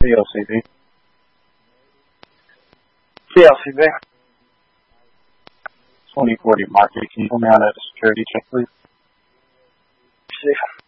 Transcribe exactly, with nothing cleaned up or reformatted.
C L C V. C L C V. twenty forty market. Can you pull me out of the security check, please? Safe.